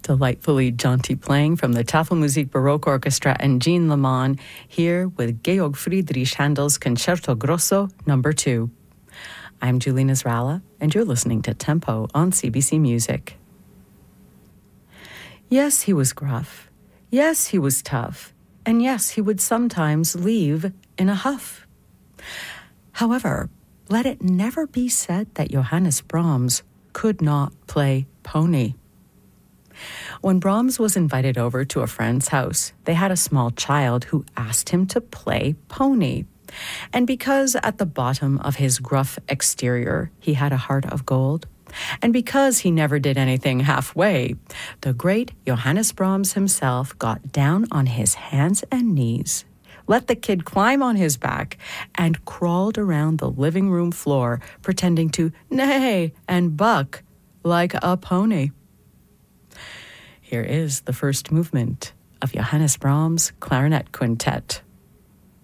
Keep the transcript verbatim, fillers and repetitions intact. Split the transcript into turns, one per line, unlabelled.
Delightfully jaunty playing from the Tafelmusik Baroque Orchestra and Jean Lemon, here with Georg Friedrich Handel's Concerto Grosso number two. I'm Julie Nasrallah, and you're listening to Tempo on C B C Music. Yes, he was gruff. Yes, he was tough. And yes, he would sometimes leave in a huff. However, let it never be said that Johannes Brahms could not play pony. When Brahms was invited over to a friend's house, they had a small child who asked him to play pony. And because at the bottom of his gruff exterior he had a heart of gold, and because he never did anything halfway, the great Johannes Brahms himself got down on his hands and knees, let the kid climb on his back, and crawled around the living room floor pretending to neigh and buck like a pony. Here is the first movement of Johannes Brahms' Clarinet Quintet.